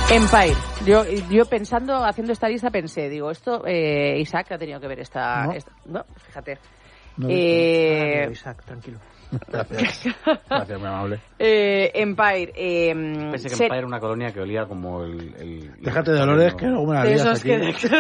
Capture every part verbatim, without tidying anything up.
Empire. Yo, yo pensando, haciendo esta lista, pensé, digo, esto, eh, Isaac ha tenido que ver esta... No, esta, ¿no? Fíjate. No, eh, Ah, Isaac, tranquilo. Gracias. Gracias, muy amable. Eh, Empire. Eh, Pensé que ser... Empire era una colonia que olía como el... el Déjate de dolores, que luego me la de lías esos aquí.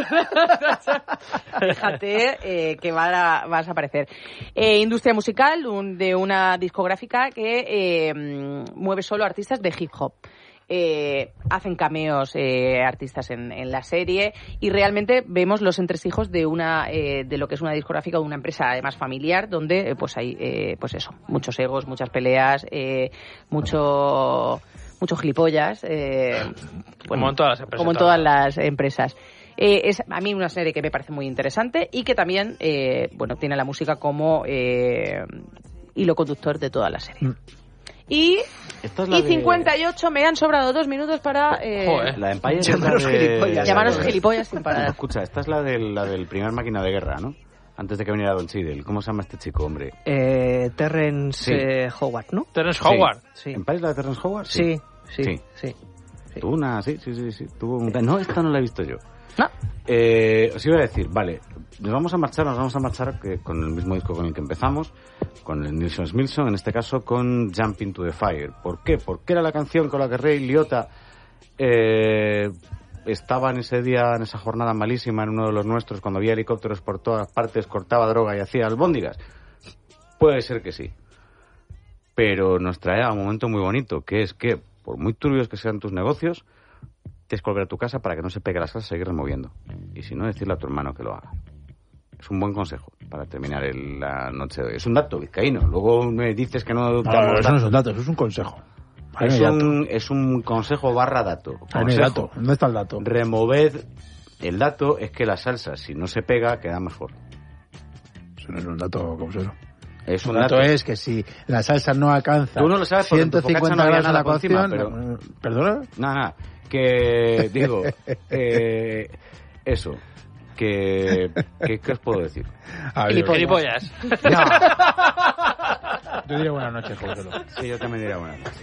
que... Fíjate eh, que va a, vas a aparecer. Eh, industria musical un, de una discográfica que eh, mueve solo artistas de hip hop. Eh, hacen cameos eh, artistas en, en la serie y realmente vemos los entresijos de una eh, de lo que es una discográfica o una empresa además familiar donde eh, pues hay eh, pues eso, muchos egos, muchas peleas, eh, mucho muchos gilipollas, eh, bueno, como en todas las empresas. Como en todas las empresas. Eh, es a mí una serie que me parece muy interesante y que también eh, bueno tiene la música como eh, hilo conductor de toda la serie. Mm. Y, Esta es la y de... cincuenta y ocho, me han sobrado dos minutos para... Eh, Joder. La de Empire Llamaros es la de... gilipollas. Llamaros gilipollas sin parar. Escucha, esta es la del, la del primer máquina de guerra, ¿no? Antes de que viniera Don Cheadle. ¿Cómo se llama este chico, hombre? Eh, Terrence Sí. eh, Howard, ¿no? Terrence Howard. Sí. ¿Empire es la de Terrence Howard? Sí, sí, sí. Sí. sí. Tuvo una... Sí, sí, sí. sí. Tuvo un... No, esta no la he visto yo. No. Eh, os iba a decir, vale, nos vamos a marchar, nos vamos a marchar que con el mismo disco con el que empezamos, con el Nilsson Smilson, en este caso con Jump Into the Fire. ¿Por qué? Porque era la canción con la que Ray Liotta eh, estaba en ese día, en esa jornada malísima, en uno de los nuestros, cuando había helicópteros por todas partes, cortaba droga y hacía albóndigas. Puede ser que sí, pero nos trae a un momento muy bonito, que es que, por muy turbios que sean tus negocios, tienes que volver a tu casa para que no se pegue las cosas y seguir removiendo. Y si no, decirle a tu hermano que lo haga. Es un buen consejo para terminar el, la noche de hoy. Es un dato vizcaíno. Luego me dices que no... No, no, eso no son datos, eso es un consejo. Es un, es un consejo barra dato. Ahí no hay dato. ¿Dónde está el dato? Removed. El dato es que la salsa, si no se pega, queda mejor. Eso no es un dato, ¿cómo se llama? Es un el dato, dato es que si la salsa no alcanza Tú no lo sabes porque en tu ciento cincuenta focacha no había grados en la nada por encima, cocción... pero- ¿Perdona? Nada, nada. Que, digo, eh, eso. Que, que, ¿qué os puedo decir? A ver, Gilipollas. No. Yo diría buenas noches, José. Sí, yo también diría buenas noches.